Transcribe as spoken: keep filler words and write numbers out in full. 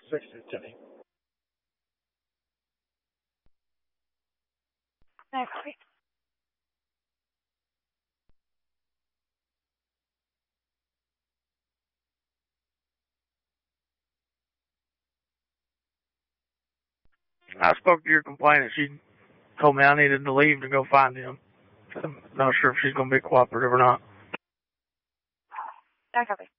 Fix it to me. No, copy. I spoke to your complainant. She told me I needed to leave to go find him. I'm not sure if she's going to be cooperative or not. No, copy.